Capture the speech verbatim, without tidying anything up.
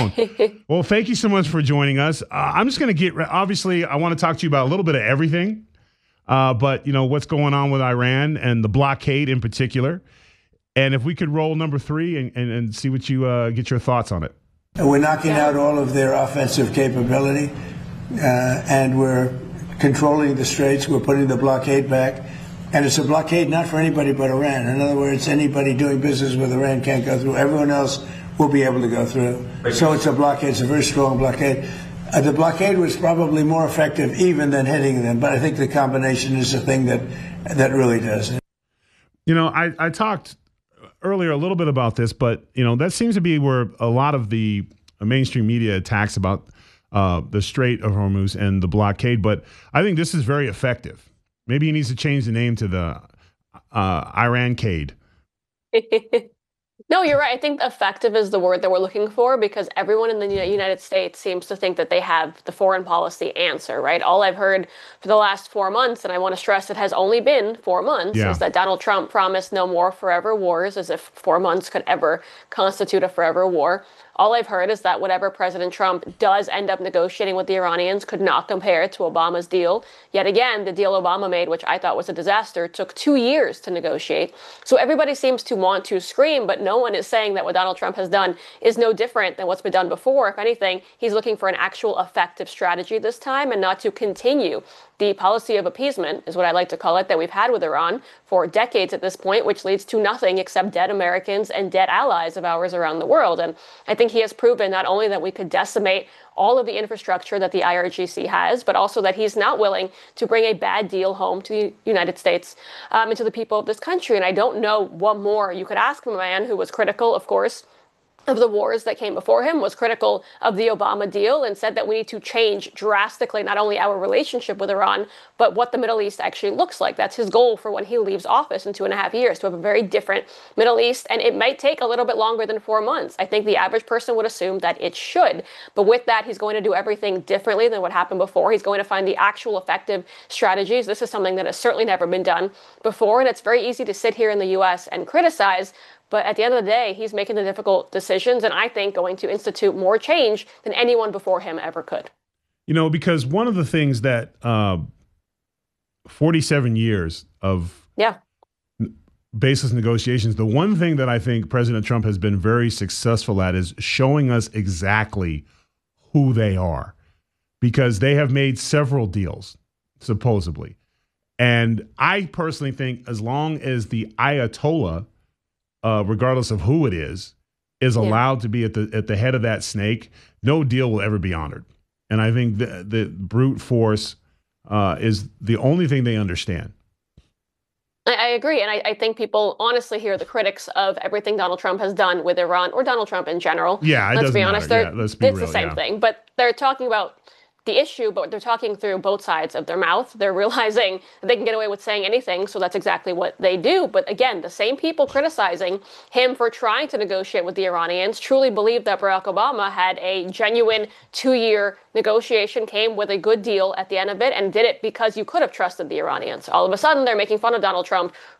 phone. Well, thank you so much for joining us. Uh, I'm just going to get, obviously, I want to talk to you about a little bit of everything, uh, but, you know, what's going on with Iran and the blockade in particular. And if we could roll number three and, and, and see what you uh, get your thoughts on it. We're knocking out all of their offensive capability, uh, and we're controlling the straits. We're putting the blockade back. And it's a blockade not for anybody but Iran. In other words, anybody doing business with Iran can't go through. Everyone else will be able to go through. So it's a blockade. It's a very strong blockade. Uh, the blockade was probably more effective even than hitting them, but I think the combination is the thing that that really does it. You know, I, I talked earlier a little bit about this, but, you know, that seems to be where a lot of the mainstream media attacks about uh, the Strait of Hormuz and the blockade. But I think this is very effective. Maybe he needs to change the name to the uh, Iran-cade. No, you're right. I think effective is the word that we're looking for, because everyone in the United States seems to think that they have the foreign policy answer, right? All I've heard for the last four months, and I want to stress it has only been four months, yeah. is that Donald Trump promised no more forever wars, as if four months could ever constitute a forever war. All I've heard is that whatever President Trump does end up negotiating with the Iranians could not compare to Obama's deal. Yet again, the deal Obama made, which I thought was a disaster, took two years to negotiate. So everybody seems to want to scream, but no one is saying that what Donald Trump has done is no different than what's been done before. If anything, he's looking for an actual effective strategy this time and not to continue the policy of appeasement, is what I like to call it, that we've had with Iran for decades at this point, which leads to nothing except dead Americans and dead allies of ours around the world. And I think he has proven not only that we could decimate all of the infrastructure that the I R G C has, but also that he's not willing to bring a bad deal home to the United States um, and to the people of this country. And I don't know what more you could ask from a man who was critical, of course, of the wars that came before him, was critical of the Obama deal, and said that we need to change drastically not only our relationship with Iran, but what the Middle East actually looks like. That's his goal for when he leaves office in two and a half years, to have a very different Middle East. And it might take a little bit longer than four months. I think the average person would assume that it should. But with that, he's going to do everything differently than what happened before. He's going to find the actual effective strategies. This is something that has certainly never been done before. And it's very easy to sit here in the U S and criticize. But at the end of the day, he's making the difficult decisions, and I think going to institute more change than anyone before him ever could. You know, because one of the things that uh, forty-seven years of yeah. baseless negotiations, the one thing that I think President Trump has been very successful at is showing us exactly who they are, because they have made several deals, supposedly. And I personally think as long as the Ayatollah, Uh, regardless of who it is, is allowed yeah. to be at the at the head of that snake, no deal will ever be honored. And I think the, the brute force uh, is the only thing they understand. I, I agree. And I, I think people honestly hear the critics of everything Donald Trump has done with Iran, or Donald Trump in general. Yeah, it let's be honest. Yeah, let's be it's real, the same yeah. thing. But they're talking about the issue, but they're talking through both sides of their mouth. They're realizing that they can get away with saying anything, so that's exactly what they do. But again, the same people criticizing him for trying to negotiate with the Iranians truly believe that Barack Obama had a genuine two-year negotiation, came with a good deal at the end of it, and did it because you could have trusted the Iranians. All of a sudden, they're making fun of Donald Trump